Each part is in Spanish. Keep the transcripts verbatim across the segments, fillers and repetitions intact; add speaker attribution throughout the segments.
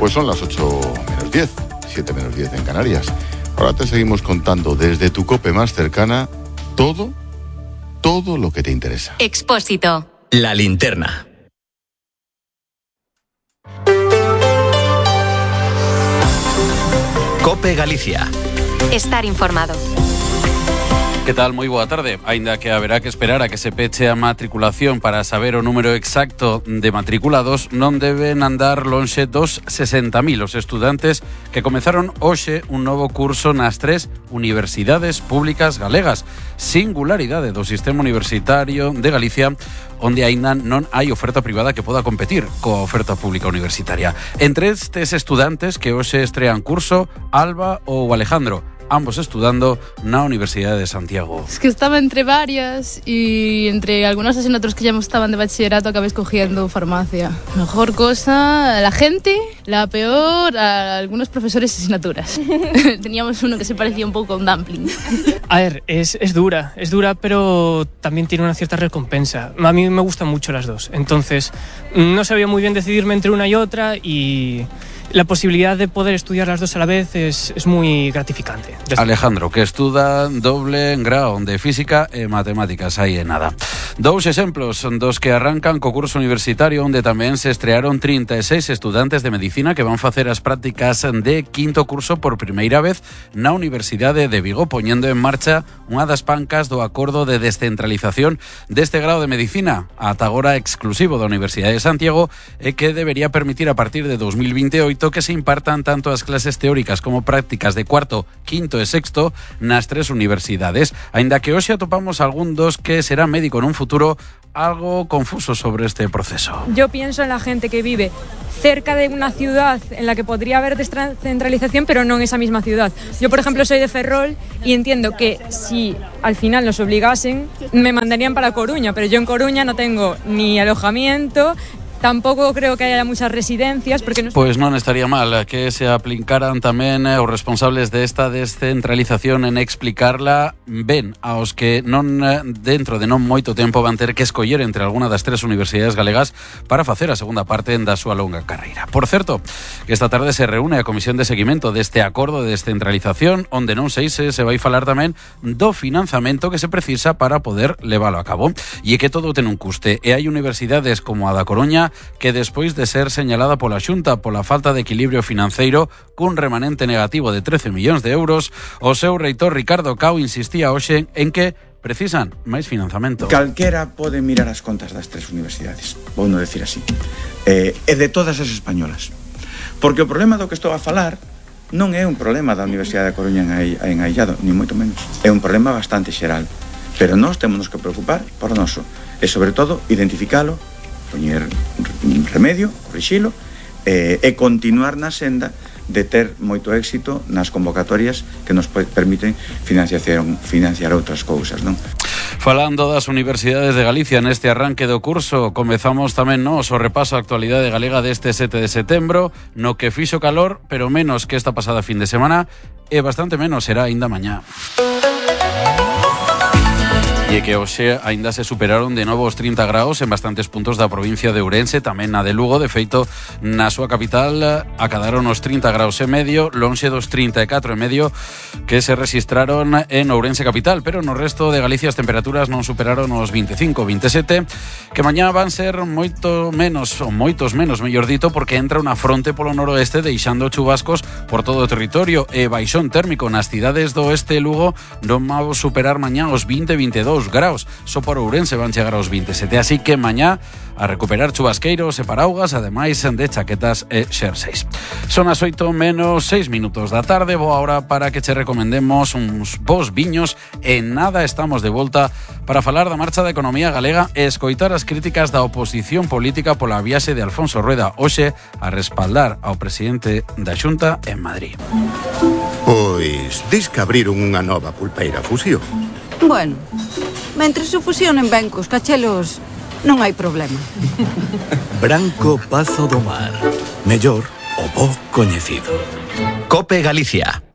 Speaker 1: Pues son las ocho menos diez, siete menos diez en Canarias. Ahora te seguimos contando desde tu COPE más cercana todo, todo lo que te interesa.
Speaker 2: Expósito.
Speaker 3: La linterna. COPE Galicia.
Speaker 2: Estar informado.
Speaker 4: Que tal? Moi boa tarde. Aínda que haberá que esperar a que se peche a matriculación para saber o número exacto de matriculados, non deben andar lonxe dos sesenta mil os estudantes que comezaron hoxe un novo curso nas tres universidades públicas galegas. Singularidade do sistema universitario de Galicia, onde aínda non hai oferta privada que poda competir coa oferta pública universitaria. Entre estes estudantes que hoxe estrean curso, Alba ou Alejandro, ambos estudando na Universidade de Santiago.
Speaker 5: Es que estaba entre varias y entre algunos asignaturas que ya me estaban de bachillerato acabé escogiendo farmacia. Mejor cosa, la gente, la peor, a algunos profesores y asignaturas. Teníamos uno que se parecía un poco a un dumpling.
Speaker 6: A ver, es, es dura, es dura, pero también tiene una cierta recompensa. A mí me gustan mucho las dos, entonces no sabía muy bien decidirme entre una y otra y la posibilidad de poder estudiar las dos a la vez es, es muy gratificante.
Speaker 4: Alejandro, que estuda doble grao de Física e Matemáticas, aí en nada. Dous exemplos dos que arrancan co curso universitario, onde tamén se estrearon trinta e seis estudantes de Medicina que van facer as prácticas de quinto curso por primeira vez na Universidade de Vigo, poñendo en marcha unha das pancas do acordo de descentralización deste grao de Medicina, ata agora exclusivo da Universidade de Santiago, e que debería permitir a partir de dos mil veinteoito que se impartan tanto as clases teóricas como prácticas de cuarto, quinto e sexto nas tres universidades, aínda que hoxe atopamos algún dos que será médico en un futuro algo confuso sobre este proceso.
Speaker 7: Yo pienso en la gente que vive cerca de una ciudad en la que podría haber descentralización, pero no en esa misma ciudad. Yo, por ejemplo, soy de Ferrol y entiendo que si al final nos obligasen, me mandarían para Coruña, pero yo en Coruña no tengo ni alojamiento. Tampouco creo que haya muchas residencias porque no...
Speaker 4: Pois non estaría mal que se aplicaran tamén os responsables desta descentralización en explicarla ben aos que non dentro de non moito tempo van ter que escoller entre alguna das tres universidades galegas para facer a segunda parte da súa longa carreira. Por certo, que esta tarde se reúne a Comisión de Seguimento deste acordo de descentralización, onde non sei se se vai falar tamén do financiamento que se precisa para poder leválo a cabo. E é que todo ten un custe, e hai universidades como a da Coruña que despois de ser señalada pola Xunta pola falta de equilibrio financeiro cun remanente negativo de trece millóns de euros, o seu reitor Ricardo Cao insistía hoxe en que precisan máis financiamento.
Speaker 8: Calquera pode mirar as contas das tres universidades, vou non decir así, eh, e de todas as españolas, porque o problema do que estou a falar non é un problema da Universidade de Coruña en aillado, ni moito menos, é un problema bastante xeral, pero nós temos que preocupar por noso, e sobre todo identificalo, poñer remedio, corrixilo eh, e continuar na senda de ter moito éxito nas convocatorias que nos permiten financiar, financiar outras cousas, non?
Speaker 4: Falando das universidades de Galicia neste arranque do curso, comezamos tamén nos o repaso á actualidade galega deste sete de setembro, no que fixo calor, pero menos que esta pasada fin de semana, e bastante menos será aínda mañá. E que hoxe aínda se superaron de novo os trinta graus en bastantes puntos da provincia de Ourense, tamén na de Lugo. De feito, na súa capital acadaron os trinta graus e medio, lonxe dos trinta e catro e medio que se registraron en Ourense capital, pero no resto de Galicia as temperaturas non superaron os veinticinco, veintisiete, que mañá van ser moito menos, ou moitos menos, mellor dito, porque entra unha fronte polo noroeste deixando chubascos por todo o territorio e baixón térmico nas cidades do oeste e Lugo non vamos superar mañá os vinte, veintidós graus, só por Ourense van chegar aos veintisiete, así que mañá a recuperar chubasqueiros e paraugas, ademais de chaquetas e xerseis. Son as oito menos seis minutos da tarde, boa hora para que che recomendemos uns bons viños e nada estamos de volta para falar da marcha da economía galega e escoitar as críticas da oposición política pola viaxe de Alfonso Rueda hoxe a respaldar ao presidente da Xunta en Madrid.
Speaker 9: Pois, dis que abriron unha nova pulpeira Fusión.
Speaker 10: Bueno, mentre se fusionen ben cos cachelos, non hai problema.
Speaker 3: Branco Pazo do Mar. Mellor o bo coñecido. COPE Galicia.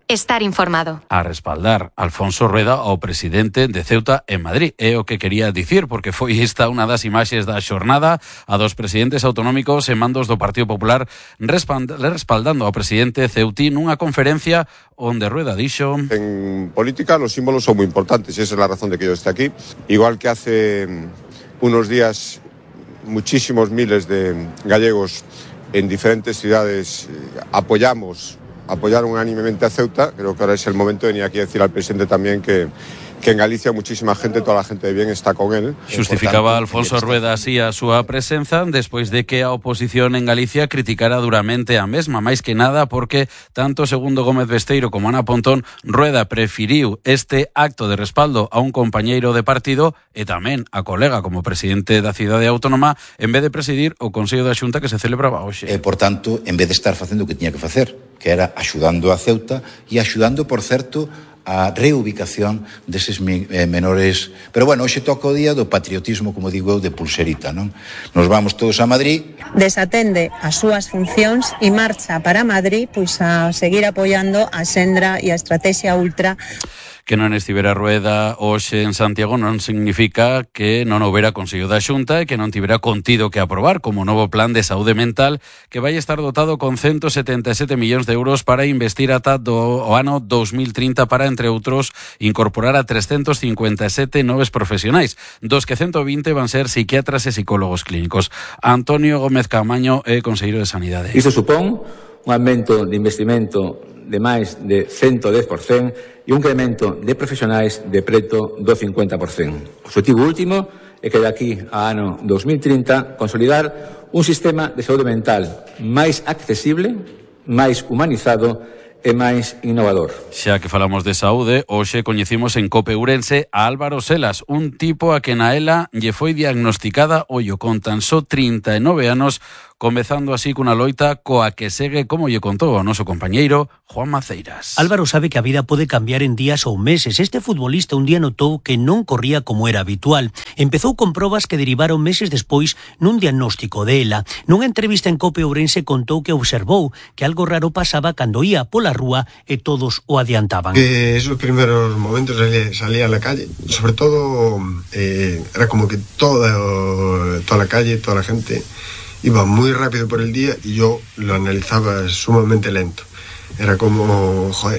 Speaker 2: Estar informado.
Speaker 4: A respaldar Alfonso Rueda ao presidente de Ceuta en Madrid. É o que quería dicir, porque foi esta unha das imaxes da xornada a dos presidentes autonómicos e mandos do Partido Popular respaldando ao presidente ceutí nunha conferencia onde Rueda dixo:
Speaker 11: En política los símbolos son muy importantes y esa es la razón de que yo esté aquí. Igual que hace unos días muchísimos miles de gallegos en diferentes ciudades apoyamos apoyaron unánimemente a Ceuta, creo que ahora es el momento de venir aquí a decir al presidente también que, que en Galicia muchísima gente, toda la gente de bien está con él.
Speaker 4: Xustificaba Alfonso Rueda así a súa presenza despois de que a oposición en Galicia criticara duramente a mesma, máis que nada porque tanto segundo Gómez Besteiro como Ana Pontón, Rueda preferiu este acto de respaldo a un compañeiro de partido e tamén a colega como presidente da cidade autónoma en vez de presidir o Consello da Xunta que se celebraba hoxe.
Speaker 12: E, por tanto, en vez de estar facendo o que tiña que facer, que era axudando a Ceuta e axudando, por certo, a reubicación deses menores. Pero, bueno, hoxe toca o día do patriotismo, como digo eu, de pulserita, non? Nos vamos todos a Madrid.
Speaker 13: Desatende as súas funcións e marcha para Madrid pois a seguir apoiando a Sendra e a Estrategia Ultra.
Speaker 4: Que non estivera Rueda hoxe en Santiago non significa que non houbera Consello da Xunta e que non tivera contido que aprobar como novo plan de saúde mental que vai estar dotado con ciento setenta e sete millóns de euros para investir ata do ano dos mil trinta para, entre outros, incorporar a trescentos cincuenta e sete noves profesionais, dos que ciento vinte van ser psiquiatras e psicólogos clínicos. Antonio Gómez Camaño é conselleiro de Sanidade.
Speaker 14: Isto supón un aumento de investimento de máis de ciento dez por cento e un incremento de profesionais de preto do cincuenta por cento. O objetivo último é que de aquí a ano dos mil trinta consolidar un sistema de saúde mental máis accesible, máis humanizado e máis innovador.
Speaker 4: Xa que falamos de saúde, hoxe coñecimos en Cope Ourense a Álvaro Selas, un tipo a que na ela lle foi diagnosticada ollo con tan só trinta e nove anos, comezando así cunha loita coa que segue, como lle contou o noso compañeiro Juan Maceiras.
Speaker 15: Álvaro sabe que a vida pode cambiar en días ou meses. Este futbolista un día notou que non corría como era habitual. Empezou con probas que derivaron meses despois nun diagnóstico de ela. Nunha entrevista en Cope Ourense contou que observou que algo raro pasaba cando ía pola rúa e todos o adiantaban.
Speaker 16: Que esos primeros momentos salía, salía a la calle, sobre todo eh, era como que toda, toda la calle, toda la gente iba muy rápido por el día y yo lo analizaba sumamente lento. Era como, joder,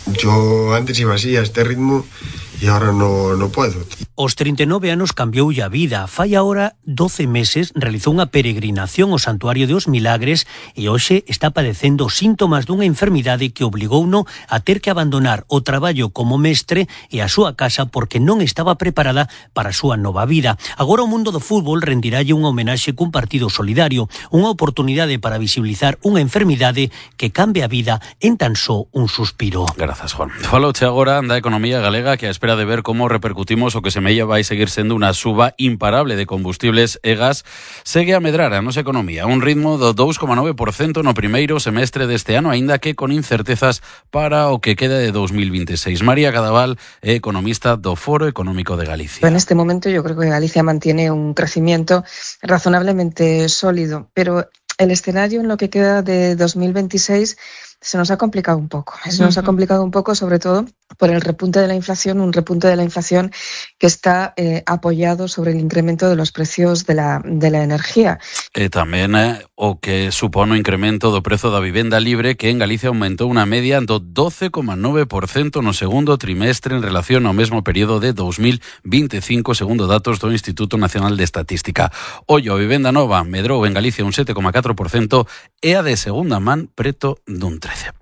Speaker 16: yo antes iba así a este ritmo e agora no, no puedo.
Speaker 15: Os trinta e nove anos cambioulle a vida. Fai agora doce meses realizou unha peregrinación ao Santuario de os Milagres e hoxe está padecendo síntomas dunha enfermidade que obligouno a ter que abandonar o traballo como mestre e a súa casa porque non estaba preparada para a súa nova vida. Agora o mundo do fútbol rendiralle unha homenaxe cun partido solidario, unha oportunidade para visibilizar unha enfermidade que cambia a vida en tan só un suspiro.
Speaker 4: Grazas, Juan. Faloche agora da economía galega que a espera de ver como repercutimos o que semella vai seguir sendo unha suba imparable de combustibles e gas, segue a medrar a nosa economía, un ritmo do dous coma nove por cento no primeiro semestre deste ano, aínda que con incertezas para o que queda de dos mil veintiséis. María Cadaval é economista do Foro Económico de Galicia.
Speaker 17: En este momento yo creo que Galicia mantiene un crecimiento razonablemente sólido, pero el escenario en lo que queda de dos mil veintiséis se nos ha complicado un poco. Se nos uh-huh. ha complicado un poco, sobre todo por el repunte de la inflación, un repunte de la inflación que está eh, apoyado sobre el incremento de los precios de la, de la energía.
Speaker 4: E tamén eh, o que supón o incremento do prezo da vivenda libre, que en Galicia aumentou unha media do doce coma nove por cento no segundo trimestre en relación ao mesmo período de dos mil veinticinco, segundo datos do Instituto Nacional de Estatística. Ollo, a vivenda nova medrou en Galicia un sete coma catro por cento e a de segunda man preto dun trece.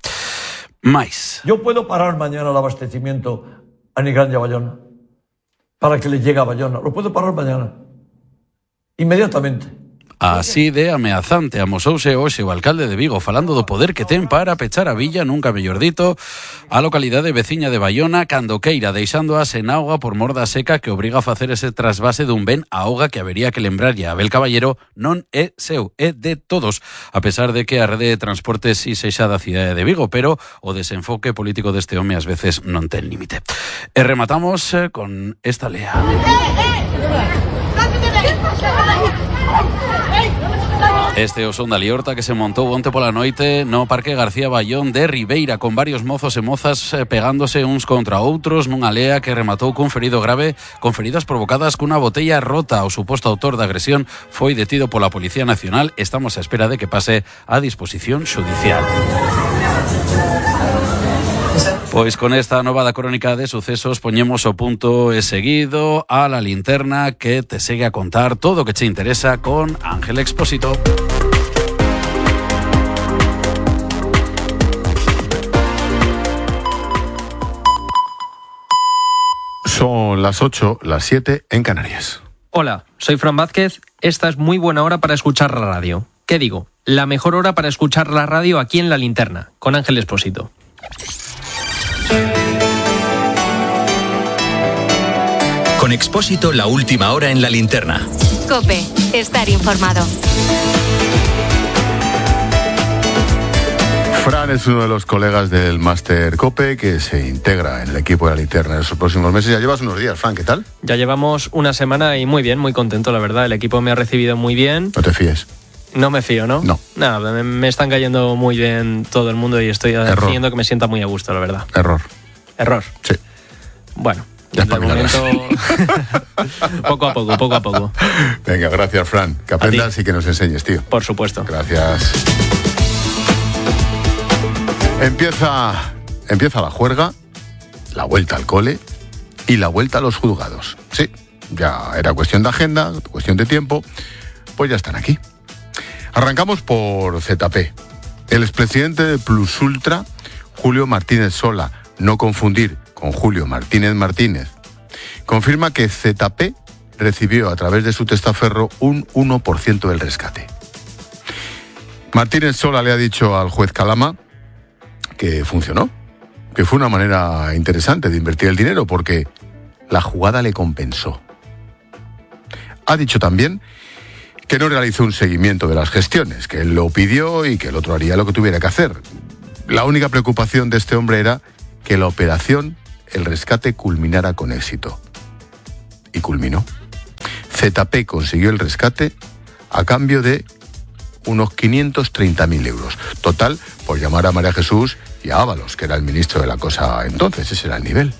Speaker 4: Máis.
Speaker 18: Yo puedo parar mañana el abastecimiento a Nigrán y a Bayona para que le llegue a Bayona. Lo puedo parar mañana. Inmediatamente.
Speaker 4: Así de ameazante amosouse hoxe o alcalde de Vigo falando do poder que ten para pechar a villa, nunca mellor dito, a localidade veciña de Bayona cando queira, deixándoa sen auga por mor da seca que obriga a facer ese trasvase dun ben a auga que habería que lembrarlle a Abel Caballero non é seu, é de todos, a pesar de que a rede de transporte si sexa da cidade de Vigo, pero o desenfoque político deste home ás veces non ten límite. E rematamos con esta lea. Este oso da liorta que se montou onte pola noite no Parque García Bayón de Ribeira, con varios mozos e mozas pegándose uns contra outros nunha lea que rematou cun ferido grave, con feridas provocadas cunha botella rota. O suposto autor da agresión foi detido pola Policía Nacional. Estamos á espera de que pase a disposición xudicial. Pois con esta nova da crónica de sucesos poñemos o punto e seguido a la linterna que te segue a contar todo o que che interesa con Ángel Expósito.
Speaker 1: Son las ocho, las siete en Canarias.
Speaker 19: Hola, soy Fran Vázquez. Esta es muy buena hora para escuchar la radio. ¿Qué digo? La mejor hora para escuchar la radio aquí en La Linterna, con Ángel Expósito.
Speaker 3: Con Expósito, la última hora en La Linterna.
Speaker 2: COPE, estar informado.
Speaker 1: Fran es uno de los colegas del Máster COPE que se integra en el equipo de La Linterna en esos próximos meses. Ya llevas unos días, Fran, ¿qué tal?
Speaker 19: Ya llevamos una semana y muy bien, muy contento, la verdad. El equipo me ha recibido muy bien.
Speaker 1: No te fíes.
Speaker 19: No me fío, ¿no?
Speaker 1: No.
Speaker 19: Nada, me, me están cayendo muy bien todo el mundo y estoy
Speaker 1: Error.
Speaker 19: haciendo que me sienta muy a gusto, la verdad.
Speaker 1: Error.
Speaker 19: ¿Error?
Speaker 1: Sí.
Speaker 19: Bueno,
Speaker 1: ya
Speaker 19: de momento, poco a poco, poco a poco.
Speaker 1: Venga, gracias, Fran. Que aprendas y que nos enseñes, tío.
Speaker 19: Por supuesto.
Speaker 1: Gracias. Empieza, empieza la juerga, la vuelta al cole y la vuelta a los juzgados. Sí, ya era cuestión de agenda, cuestión de tiempo, pues ya están aquí. Arrancamos por Z P. El expresidente de Plus Ultra, Julio Martínez Sola, no confundir con Julio Martínez Martínez, confirma que Z P recibió a través de su testaferro un uno por ciento del rescate. Martínez Sola le ha dicho al juez Calama que funcionó, que fue una manera interesante de invertir el dinero porque la jugada le compensó. Ha dicho también que no realizó un seguimiento de las gestiones, que él lo pidió y que el otro haría lo que tuviera que hacer. La única preocupación de este hombre era que la operación, el rescate, culminara con éxito. Y culminó. Z P consiguió el rescate a cambio de unos quinientos treinta mil euros. Total, por llamar a María Jesús y a Ábalos, que era el ministro de la cosa entonces, ese era el nivel.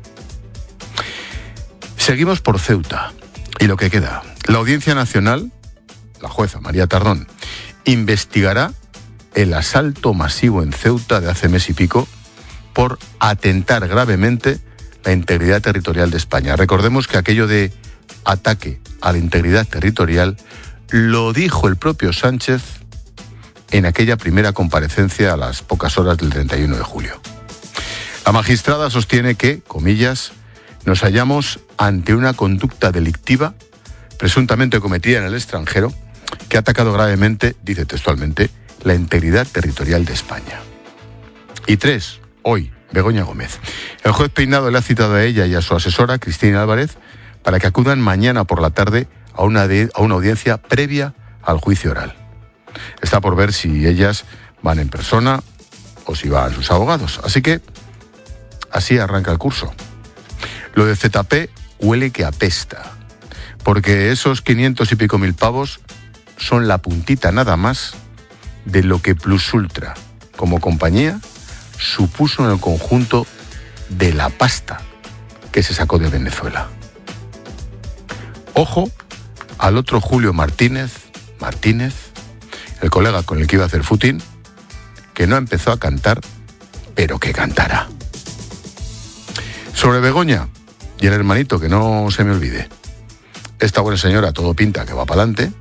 Speaker 1: Seguimos por Ceuta. Y lo que queda. La Audiencia Nacional, la jueza María Tardón, investigará el asalto masivo en Ceuta de hace mes y pico por atentar gravemente la integridad territorial de España. Recordemos que aquello de ataque a la integridad territorial lo dijo el propio Sánchez en aquella primera comparecencia a las pocas horas del treinta y uno de julio. La magistrada sostiene que, comillas, nos hallamos ante una conducta delictiva presuntamente cometida en el extranjero que ha atacado gravemente, dice textualmente, la integridad territorial de España. Y tres, hoy, Begoña Gómez. El juez Peinado le ha citado a ella y a su asesora, Cristina Álvarez, para que acudan mañana por la tarde a una, de, a una audiencia previa al juicio oral. Está por ver si ellas van en persona o si van sus abogados. Así que, así arranca el curso. Lo de Z P huele que apesta, porque esos quinientos y pico mil pavos son la puntita nada más de lo que Plus Ultra, como compañía, supuso en el conjunto de la pasta que se sacó de Venezuela. Ojo al otro Julio Martínez, Martínez, el colega con el que iba a hacer footing, que no empezó a cantar, pero que cantará. Sobre Begoña y el hermanito, que no se me olvide. Esta buena señora todo pinta que va para adelante.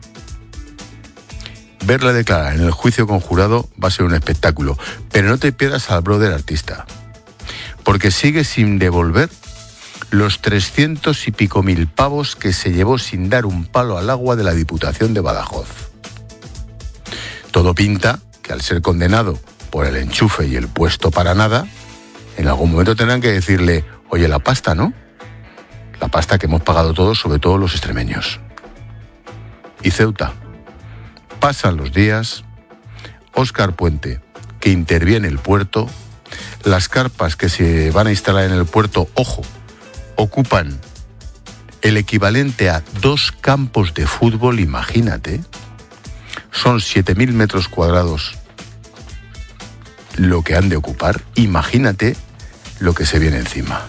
Speaker 1: Verla declarar en el juicio conjurado va a ser un espectáculo, pero no te pierdas al brother artista, porque sigue sin devolver los trescientos y pico mil pavos que se llevó sin dar un palo al agua de la Diputación de Badajoz. Todo pinta que al ser condenado por el enchufe y el puesto para nada, en algún momento tendrán que decirle, oye, la pasta, ¿no? La pasta que hemos pagado todos, sobre todo los extremeños. Y Ceuta. Pasan los días, Óscar Puente, que interviene el puerto, las carpas que se van a instalar en el puerto, ojo, ocupan el equivalente a dos campos de fútbol, imagínate. Son siete mil metros cuadrados lo que han de ocupar. Imagínate lo que se viene encima.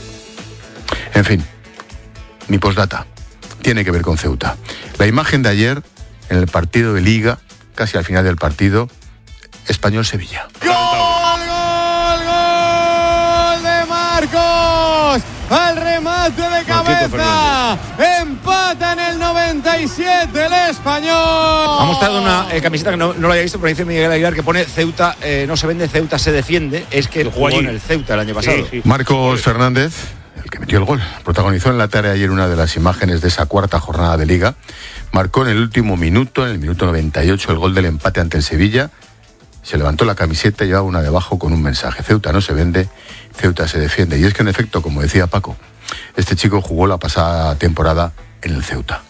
Speaker 1: En fin, mi postdata tiene que ver con Ceuta. La imagen de ayer en el partido de Liga, casi al final del partido, Español-Sevilla.
Speaker 20: ¡Gol, gol, gol de Marcos! Al remate de cabeza. Empata en el noventa y siete el Español.
Speaker 21: Ha mostrado una eh, camiseta que no, no lo había visto, pero dice Miguel Aguilar que pone Ceuta, eh, no se vende, Ceuta se defiende. Es que jugó allí en el Ceuta el año pasado. Sí, sí.
Speaker 1: Marcos Fernández, el que metió el gol, protagonizó en la tarde ayer una de las imágenes de esa cuarta jornada de Liga. Marcó en el último minuto, en el minuto noventa y ocho, el gol del empate ante el Sevilla. Se levantó la camiseta y llevaba una debajo con un mensaje: Ceuta no se vende, Ceuta se defiende. Y es que en efecto, como decía Paco, este chico jugó la pasada temporada en el Ceuta.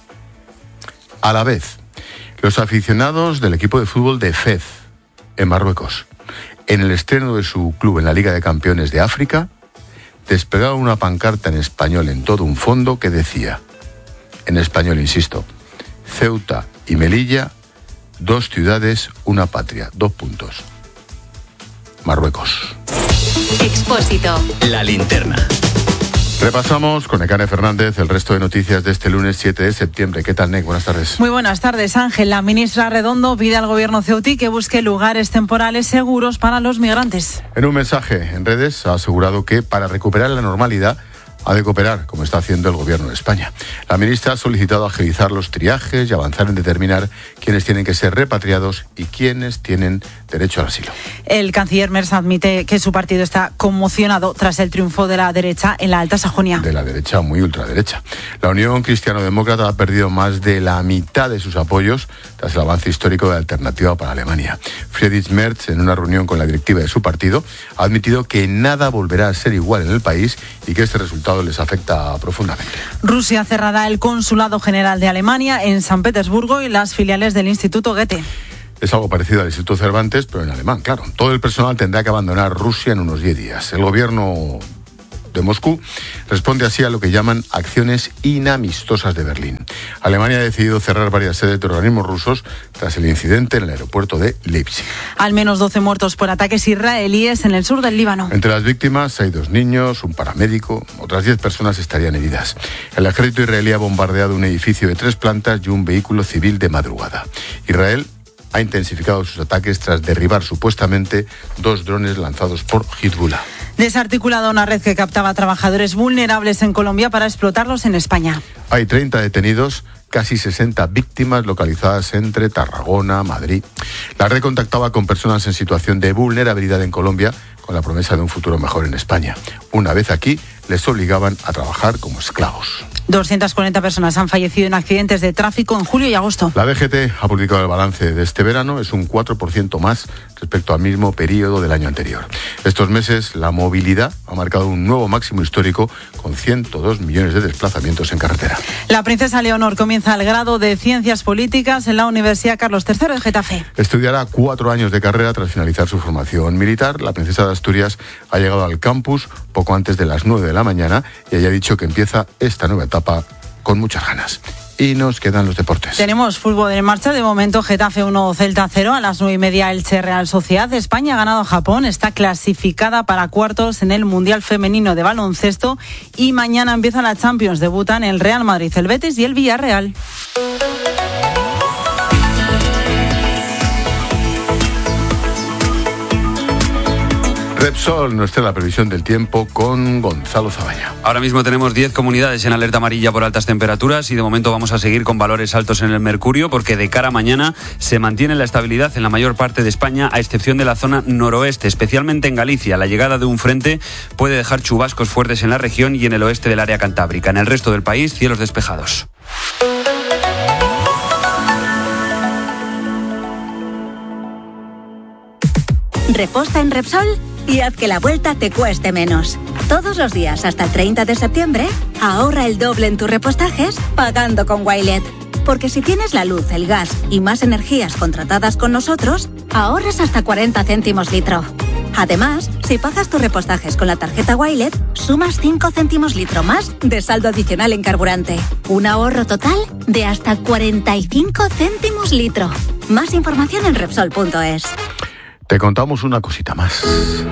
Speaker 1: A la vez, los aficionados del equipo de fútbol de Fez, en Marruecos, en el estreno de su club en la Liga de Campeones de África, desplegaron una pancarta en español en todo un fondo que decía, en español insisto, Ceuta y Melilla, dos ciudades, una patria, dos puntos. Marruecos.
Speaker 2: Expósito.
Speaker 3: La linterna.
Speaker 1: Repasamos con Nekane Fernández el resto de noticias de este lunes siete de septiembre. ¿Qué tal, Nek? Buenas tardes.
Speaker 22: Muy buenas tardes, Ángel. La ministra Redondo pide al gobierno ceutí que busque lugares temporales seguros para los migrantes.
Speaker 1: En un mensaje en redes ha asegurado que para recuperar la normalidad ha de cooperar, como está haciendo el gobierno de España. La ministra ha solicitado agilizar los triajes y avanzar en determinar quiénes tienen que ser repatriados y quiénes tienen derecho al asilo.
Speaker 22: El canciller Merz admite que su partido está conmocionado tras el triunfo de la derecha en la Alta Sajonia.
Speaker 1: De la derecha muy ultraderecha. La Unión Cristiano-Demócrata ha perdido más de la mitad de sus apoyos tras el avance histórico de Alternativa para Alemania. Friedrich Merz, en una reunión con la directiva de su partido, ha admitido que nada volverá a ser igual en el país y que este resultado les afecta profundamente.
Speaker 22: Rusia cerrará el Consulado General de Alemania en San Petersburgo y las filiales del Instituto Goethe.
Speaker 1: Es algo parecido al Instituto Cervantes, pero en alemán, claro. Todo el personal tendrá que abandonar Rusia en unos diez días. El gobierno de Moscú responde así a lo que llaman acciones inamistosas de Berlín. Alemania ha decidido cerrar varias sedes de organismos rusos tras el incidente en el aeropuerto de Leipzig.
Speaker 22: Al menos doce muertos por ataques israelíes en el sur del Líbano.
Speaker 1: Entre las víctimas hay dos niños, un paramédico, otras diez personas estarían heridas. El ejército israelí ha bombardeado un edificio de tres plantas y un vehículo civil de madrugada. Israel ha intensificado sus ataques tras derribar supuestamente dos drones lanzados por Hezbollah.
Speaker 22: Desarticulada una red que captaba trabajadores vulnerables en Colombia para explotarlos en España.
Speaker 1: Hay treinta detenidos, casi sesenta víctimas localizadas entre Tarragona, Madrid. La red contactaba con personas en situación de vulnerabilidad en Colombia con la promesa de un futuro mejor en España. Una vez aquí, les obligaban a trabajar como esclavos.
Speaker 22: doscientas cuarenta personas han fallecido en accidentes de tráfico en julio y agosto.
Speaker 1: La D G T ha publicado el balance de este verano, es un cuatro por ciento más respecto al mismo periodo del año anterior. Estos meses la movilidad ha marcado un nuevo máximo histórico con ciento dos millones de desplazamientos en carretera.
Speaker 22: La princesa Leonor comienza el grado de Ciencias Políticas en la Universidad Carlos tercero de Getafe.
Speaker 1: Estudiará cuatro años de carrera tras finalizar su formación militar. La princesa de Asturias ha llegado al campus poco antes de las nueve de la mañana y ella ha dicho que empieza esta nueva etapa con muchas ganas. Y nos quedan los deportes.
Speaker 22: Tenemos fútbol en marcha. De momento, Getafe uno, Celta cero. A las nueve y media, Elche Real Sociedad. España ha ganado a Japón. Está clasificada para cuartos en el Mundial Femenino de Baloncesto. Y mañana empieza la Champions. Debutan el Real Madrid, el Betis y el Villarreal.
Speaker 1: Repsol, nuestra la previsión del tiempo con Gonzalo Zabaña.
Speaker 4: Ahora mismo tenemos diez comunidades en alerta amarilla por altas temperaturas y de momento vamos a seguir con valores altos en el mercurio porque de cara a mañana se mantiene la estabilidad en la mayor parte de España a excepción de la zona noroeste, especialmente en Galicia. La llegada de un frente puede dejar chubascos fuertes en la región y en el oeste del área cantábrica. En el resto del país, cielos despejados.
Speaker 23: Reposta en Repsol y haz que la vuelta te cueste menos. Todos los días hasta el treinta de septiembre, ahorra el doble en tus repostajes pagando con Wilet. Porque si tienes la luz, el gas y más energías contratadas con nosotros, ahorras hasta cuarenta céntimos litro. Además, si pagas tus repostajes con la tarjeta Wilet, sumas cinco céntimos litro más de saldo adicional en carburante. Un ahorro total de hasta cuarenta y cinco céntimos litro. Más información en Repsol punto es.
Speaker 1: Te contamos una cosita más.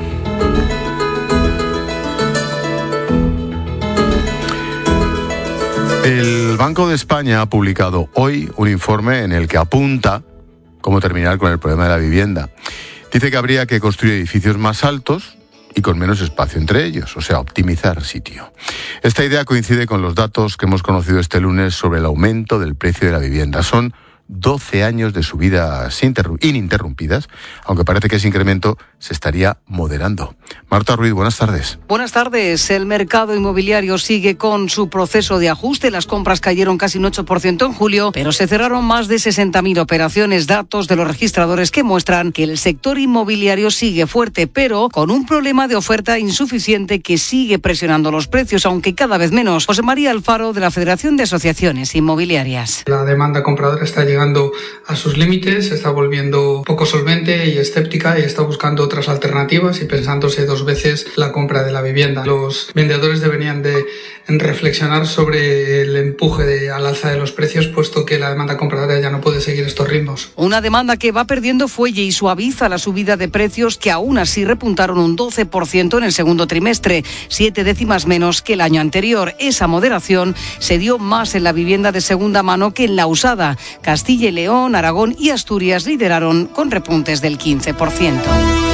Speaker 1: El Banco de España ha publicado hoy un informe en el que apunta cómo terminar con el problema de la vivienda. Dice que habría que construir edificios más altos y con menos espacio entre ellos, o sea, optimizar sitio. Esta idea coincide con los datos que hemos conocido este lunes sobre el aumento del precio de la vivienda. Son doce años de subidas ininterrumpidas, aunque parece que ese incremento se estaría moderando. Marta Ruiz, buenas tardes.
Speaker 5: Buenas tardes. El mercado inmobiliario sigue con su proceso de ajuste. Las compras cayeron casi un ocho por ciento en julio, pero se cerraron más de sesenta mil operaciones, datos de los registradores que muestran que el sector inmobiliario sigue fuerte, pero con un problema de oferta insuficiente que sigue presionando los precios, aunque cada vez menos. José María Alfaro, de la Federación de Asociaciones Inmobiliarias.
Speaker 6: La demanda compradora está llegando llegando a sus límites, se está volviendo poco solvente y escéptica y está buscando otras alternativas y pensándose dos veces la compra de la vivienda. Los vendedores deberían de reflexionar sobre el empuje de, al alza de los precios, puesto que la demanda compradora ya no puede seguir estos ritmos.
Speaker 5: Una demanda que va perdiendo fuelle y suaviza la subida de precios, que aún así repuntaron un doce por ciento en el segundo trimestre, siete décimas menos que el año anterior. Esa moderación se dio más en la vivienda de segunda mano que en la usada. Castilla y León, Aragón y Asturias lideraron con repuntes del quince por ciento.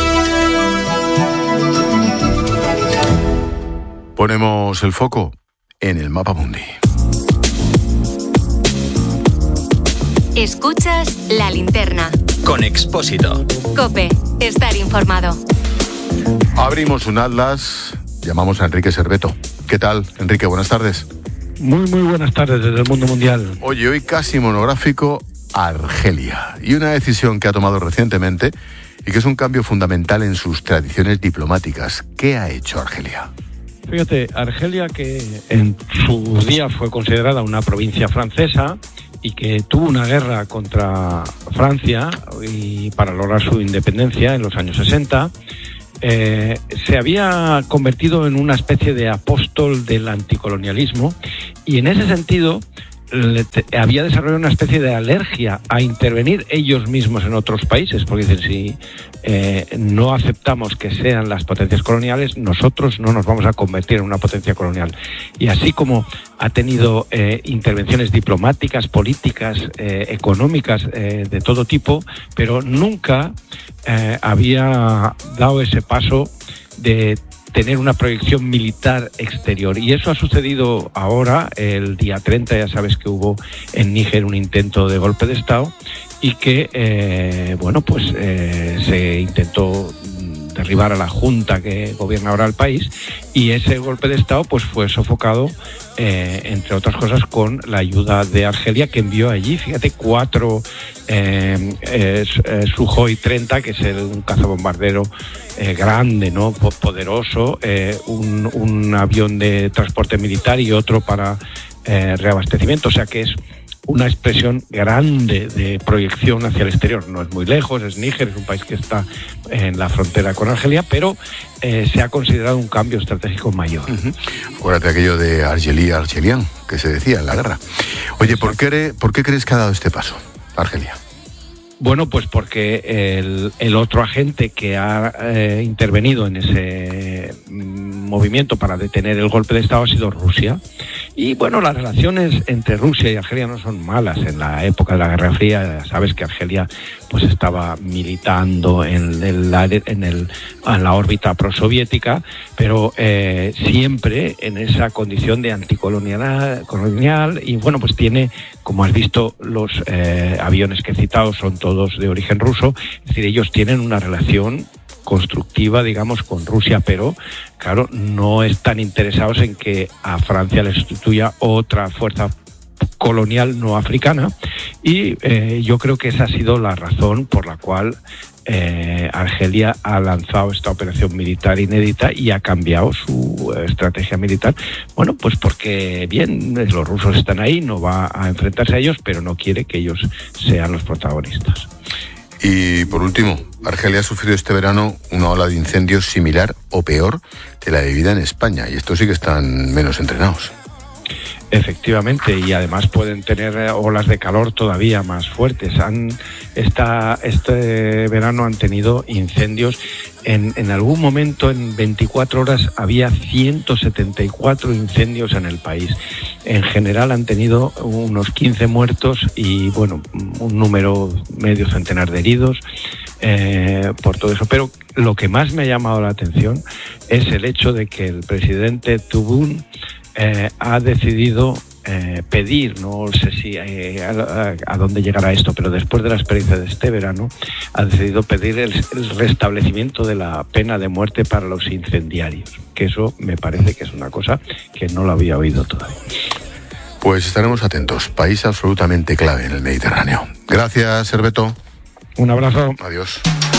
Speaker 1: Ponemos el foco en el Mapa Mundi.
Speaker 2: Escuchas La Linterna.
Speaker 3: Con Expósito.
Speaker 2: COPE. Estar informado.
Speaker 1: Abrimos un atlas. Llamamos a Enrique Serveto. ¿Qué tal, Enrique? Buenas tardes.
Speaker 7: Muy, muy buenas tardes desde el mundo mundial.
Speaker 1: Oye, hoy casi monográfico Argelia. Y una decisión que ha tomado recientemente y que es un cambio fundamental en sus tradiciones diplomáticas. ¿Qué ha hecho Argelia?
Speaker 7: Fíjate, Argelia, que en su día fue considerada una provincia francesa y que tuvo una guerra contra Francia y para lograr su independencia en los años sesenta, eh, se había convertido en una especie de apóstol del anticolonialismo y en ese sentido había desarrollado una especie de alergia a intervenir ellos mismos en otros países, porque dicen, si eh, no aceptamos que sean las potencias coloniales, nosotros no nos vamos a convertir en una potencia colonial. Y así como ha tenido eh, intervenciones diplomáticas, políticas, eh, económicas, eh, de todo tipo, pero nunca eh, había dado ese paso de tener una proyección militar exterior. Y eso ha sucedido ahora, el día treinta, ya sabes que hubo en Níger un intento de golpe de Estado y que, eh, bueno, pues eh, se intentó derribar a la junta que gobierna ahora el país y ese golpe de Estado pues fue sofocado, eh, entre otras cosas, con la ayuda de Argelia, que envió allí, fíjate, cuatro eh, eh, Sukhoi treinta, que es el, un cazabombardero eh, grande, ¿no?, poderoso, eh, un, un avión de transporte militar y otro para eh, reabastecimiento, o sea que es una expresión grande de proyección hacia el exterior. No es muy lejos, es Níger, es un país que está en la frontera con Argelia, pero eh, se ha considerado un cambio estratégico mayor. Uh-huh.
Speaker 1: Acuérdate aquello de Argelia, Argelian, que se decía en la guerra. Oye, ¿por qué, ¿por qué crees que ha dado este paso Argelia?
Speaker 7: Bueno, pues porque el, el otro agente que ha eh, intervenido en ese mm, movimiento para detener el golpe de Estado ha sido Rusia. Y bueno, las relaciones entre Rusia y Argelia no son malas. En la época de la Guerra Fría, ya sabes que Argelia pues estaba militando en, el, en, el, en la órbita prosoviética, pero eh, siempre en esa condición de anticolonial colonial, y bueno, pues tiene, como has visto, los eh, aviones que he citado son todos de origen ruso, es decir, ellos tienen una relación constructiva, digamos, con Rusia, pero claro, no están interesados en que a Francia le sustituya otra fuerza colonial no africana, y eh, yo creo que esa ha sido la razón por la cual eh, Argelia ha lanzado esta operación militar inédita y ha cambiado su eh, estrategia militar. Bueno, pues porque bien, los rusos están ahí, no va a enfrentarse a ellos, pero no quiere que ellos sean los protagonistas.
Speaker 1: Y por último, Argelia ha sufrido este verano una ola de incendios similar o peor que la vivida en España, y estos sí que están menos entrenados.
Speaker 7: Efectivamente, y además pueden tener olas de calor todavía más fuertes. Han, esta, este verano han tenido incendios. En, en algún momento, en veinticuatro horas, había ciento setenta y cuatro incendios en el país. En general han tenido unos quince muertos y, bueno, un número medio centenar de heridos eh, por todo eso. Pero lo que más me ha llamado la atención es el hecho de que el presidente Tebboune Eh, ha decidido eh, pedir, no sé si eh, a, a dónde llegará esto, pero después de la experiencia de este verano, ha decidido pedir el, el restablecimiento de la pena de muerte para los incendiarios, que eso me parece que es una cosa que no lo había oído todavía.
Speaker 1: Pues estaremos atentos, país absolutamente clave en el Mediterráneo. Gracias, Herbeto.
Speaker 7: Un abrazo.
Speaker 1: Adiós.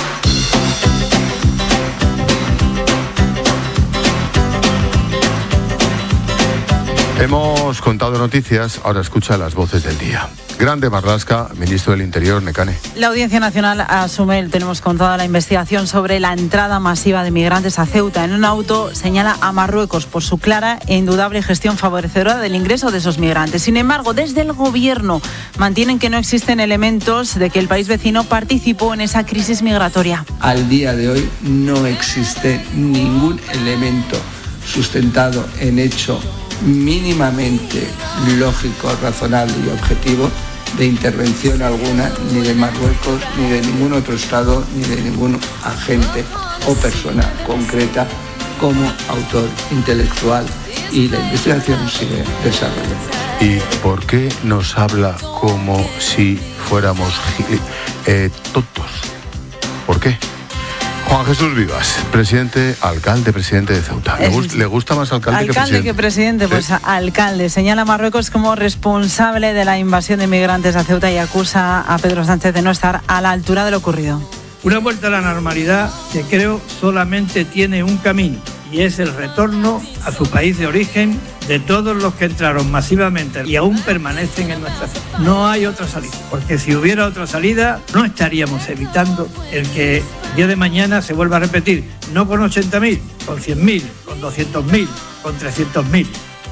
Speaker 1: Hemos contado noticias, ahora escucha las voces del día. Grande Marlaska, ministro del Interior, Nekane.
Speaker 22: La Audiencia Nacional asume, tenemos contada la investigación sobre la entrada masiva de migrantes a Ceuta. En un auto señala a Marruecos por su clara e indudable gestión favorecedora del ingreso de esos migrantes. Sin embargo, desde el gobierno mantienen que no existen elementos de que el país vecino participó en esa crisis migratoria.
Speaker 8: Al día de hoy no existe ningún elemento sustentado en hecho mínimamente lógico, razonable y objetivo de intervención alguna, ni de Marruecos, ni de ningún otro Estado, ni de ningún agente o persona concreta como autor intelectual, y la investigación sigue desarrollando.
Speaker 1: ¿Y por qué nos habla como si fuéramos eh, tontos? ¿Por qué? Juan Jesús Vivas, presidente, alcalde, presidente de Ceuta. ¿Le, gust, ¿le gusta más alcalde,
Speaker 22: alcalde
Speaker 1: que presidente?
Speaker 22: que presidente? Pues ¿sí? Alcalde. Señala a Marruecos como responsable de la invasión de inmigrantes a Ceuta y acusa a Pedro Sánchez de no estar a la altura de lo ocurrido.
Speaker 9: Una vuelta a la normalidad que creo solamente tiene un camino, y es el retorno a su país de origen de todos los que entraron masivamente y aún permanecen en nuestra ciudad. No hay otra salida, porque si hubiera otra salida no estaríamos evitando el que el día de mañana se vuelva a repetir, no con ochenta mil, con cien mil, con doscientos mil, con trescientos mil.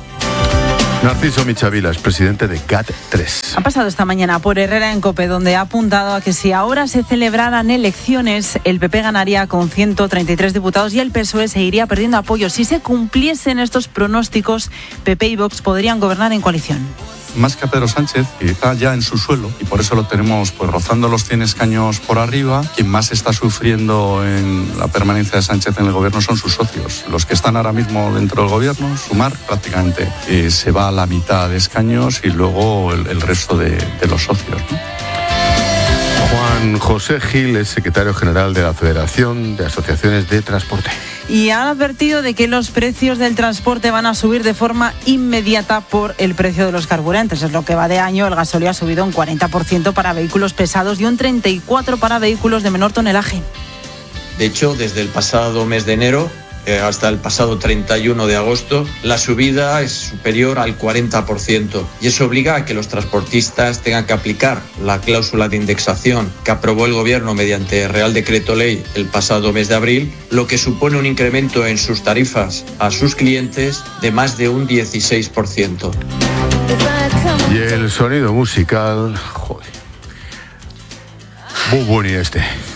Speaker 1: Narciso Michavilas, presidente de C A T tres.
Speaker 22: Ha pasado esta mañana por Herrera en COPE, donde ha apuntado a que si ahora se celebraran elecciones, el P P ganaría con ciento treinta y tres diputados y el P S O E se iría perdiendo apoyo. Si se cumpliesen estos pronósticos, P P y Vox podrían gobernar en coalición.
Speaker 10: Más que a Pedro Sánchez, que está ya en su suelo, y por eso lo tenemos pues rozando los cien escaños por arriba. Quien más está sufriendo en la permanencia de Sánchez en el gobierno son sus socios. Los que están ahora mismo dentro del gobierno, Sumar, prácticamente eh, se va a la mitad de escaños y luego el, el resto de, de los socios, ¿no?
Speaker 1: Juan José Gil es secretario general de la Federación de Asociaciones de Transporte.
Speaker 22: Y ha advertido de que los precios del transporte van a subir de forma inmediata por el precio de los carburantes. Es lo que va de año, el gasóleo ha subido un cuarenta por ciento para vehículos pesados y un treinta y cuatro por ciento para vehículos de menor tonelaje.
Speaker 24: De hecho, desde el pasado mes de enero eh, hasta el pasado treinta y uno de agosto, la subida es superior al cuarenta por ciento y eso obliga a que los transportistas tengan que aplicar la cláusula de indexación que aprobó el Gobierno mediante Real Decreto Ley el pasado mes de abril, lo que supone un incremento en sus tarifas a sus clientes de más de un dieciséis por ciento.
Speaker 1: Y el sonido musical... Joder. Muy bueno este.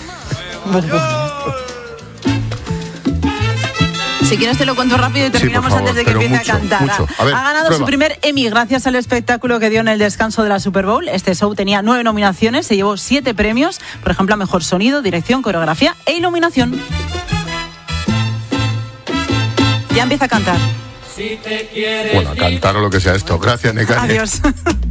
Speaker 22: Si quieres te lo cuento rápido y terminamos sí, favor, antes de que empiece mucho, a cantar. Mucho. A ver, ha ganado prueba. Su primer Emmy gracias al espectáculo que dio en el descanso de la Super Bowl. Este show tenía nueve nominaciones, se llevó siete premios, por ejemplo, a mejor sonido, dirección, coreografía e iluminación. Ya empieza a cantar.
Speaker 1: Bueno, a cantar o lo que sea esto. Gracias, Nekane.
Speaker 22: Adiós.